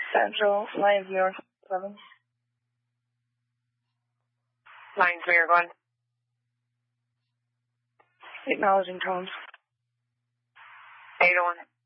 Central, Lions, New York, 7. Lions, New York, 1. Acknowledging tones. 801.